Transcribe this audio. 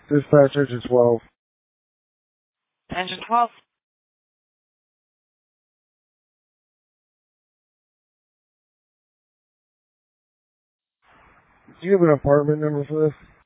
Dispatch engine 12. Engine 12. Do you have an apartment number for this?